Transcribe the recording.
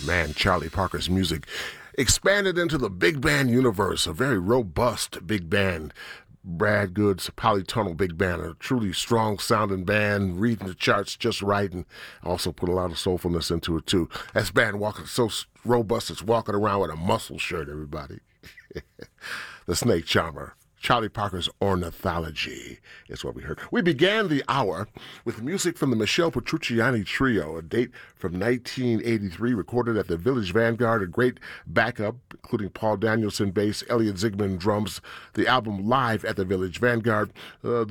Man, Charlie Parker's music expanded into the big band universe, a very robust big band. Brad Good's polytonal big band, a truly strong sounding band, reading the charts just right, and also put a lot of soulfulness into it too. That band walking so robust, it's walking around with a muscle shirt, everybody. The Snake Charmer. Charlie Parker's Ornithology is what we heard. We began the hour with music from the Michelle Petrucciani Trio, a date from 1983, recorded at the Village Vanguard, a great backup, including Paul Danielson bass, Elliot Ziegman drums, the album Live at the Village Vanguard.